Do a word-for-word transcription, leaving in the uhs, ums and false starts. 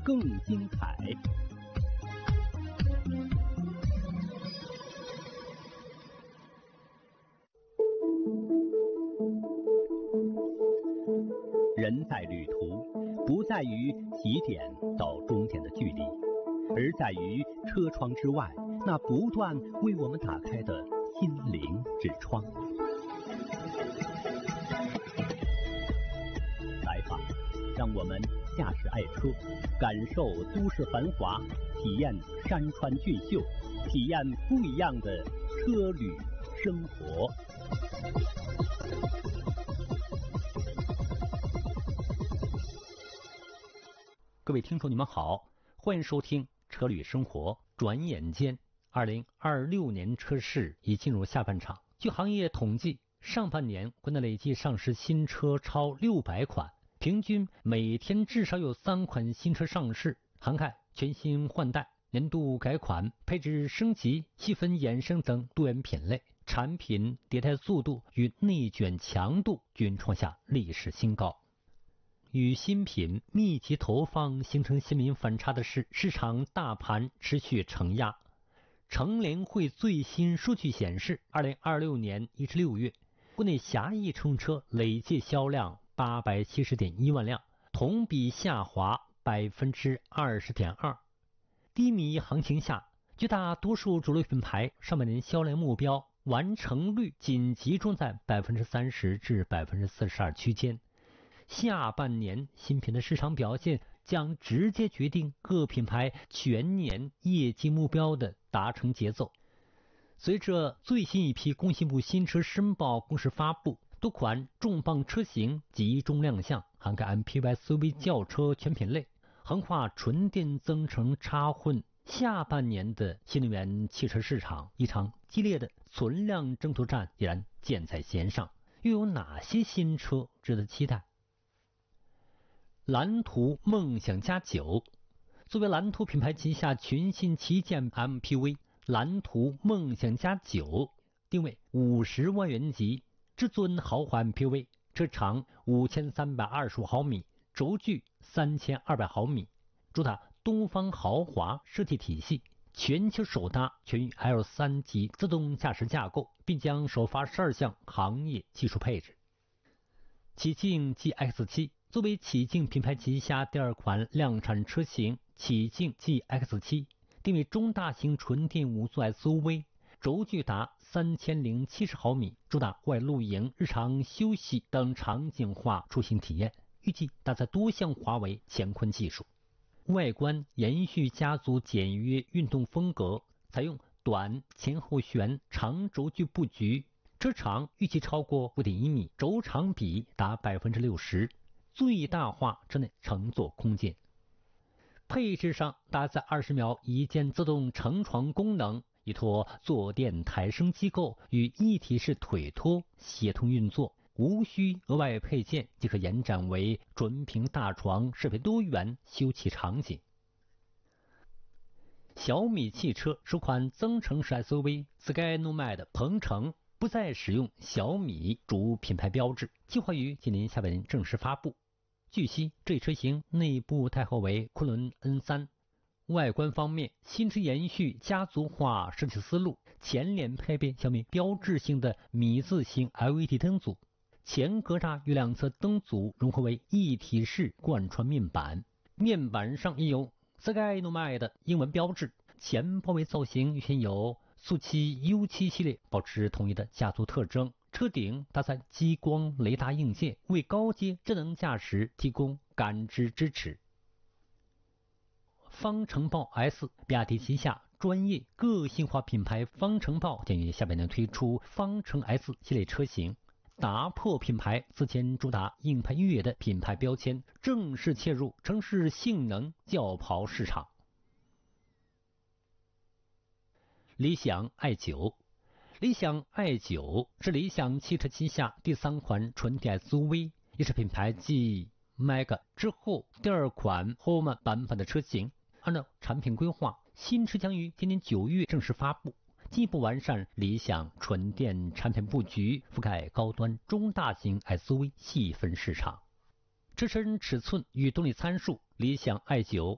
更精彩。人在旅途，不在于起点到终点的距离，而在于车窗之外那不断为我们打开的心灵之窗。来吧，让我们驾驶爱车，感受都市繁华，体验山川俊秀，体验不一样的车旅生活。各位听众你们好，欢迎收听车旅生活。转眼间二零二六年车市已进入下半场。据行业统计，上半年国内累计上市新车超六百款，平均每天至少有三款新车上市，涵盖全新换代、年度改款、配置升级、细分衍生等多元品类，产品迭代速度与内卷强度均创下历史新高。与新品密集投放形成鲜明反差的是，市场大盘持续承压。乘联会最新数据显示，二零二六年一至六月，国内狭义乘用车累计销量八百七十点一万辆，同比下滑百分之二十点二。低迷行情下，绝大多数主流品牌上半年销量目标完成率仅集中在百分之三十至百分之四十二区间。下半年新品的市场表现将直接决定各品牌全年业绩目标的达成节奏。随着最新一批工信部新车申报公示发布，多款重磅车型集中亮相，涵盖 M P V、S U V、轿车全品类，横跨纯电、增程、插混。下半年的新能源汽车市场，一场激烈的存量争夺战依然箭在弦上。又有哪些新车值得期待？蓝图梦想家九，作为蓝图品牌旗下全新旗舰 M P V， 蓝图梦想家九定位五十万元级，至尊豪华 M P V， 车长五千三百二十五毫米，轴距三千二百毫米，主打东方豪华设计体系，全球首搭全域 L 三 级自动驾驶架构，并将首发十二项行业技术配置。启境 G X 七作为启境品牌旗下第二款量产车型，启境 G X 七 定位中大型纯电五座 S U V， 轴距达三千零七十毫米，主打外露营、日常休息等场景化出行体验，预计搭载多项华为乾坤技术。外观延续家族简约运动风格，采用短前后悬长轴距布局，车长预计超过 五点一米，轴长比达 百分之六十，最大化车内乘坐空间。配置上搭载二十秒一键自动乘床功能，依托坐垫抬升机构与一体式腿托协同运作，无需额外配件即可延展为纯平大床，适配多元休憩场景。小米汽车首款增程式 S U V Sky Nomad 鹏程不再使用小米主品牌标志，计划于今年下半年正式发布。据悉，这车型内部太后为昆仑 N 三。外观方面，新车延续家族化设计思路，前脸配备小米标志性的米字形 L E D 灯组，前格栅与两侧灯组融合为一体式贯穿面板，面板上印有 Sky Nomad 的英文标志。前包围造型与现有速七 U 七 系列保持统一的家族特征，车顶搭载激光雷达硬件，为高阶智能驾驶提供感知支持。方程豹 S， 比亚迪旗下专业个性化品牌方程豹将于下半年推出方程 S 系列车型，打破品牌此前主打硬派越野的品牌标签，正式切入城市性能轿跑市场。理想 i 九， 理想 i 九 是理想汽车旗下第三款纯电 S U V， 也是品牌继 Mega 之后第二款 Home 版本的车型。按照产品规划，新车将于今年九月正式发布，进一步完善理想纯电产品布局，覆盖高端中大型 S U V 细分市场。车身尺寸与动力参数，理想 i 九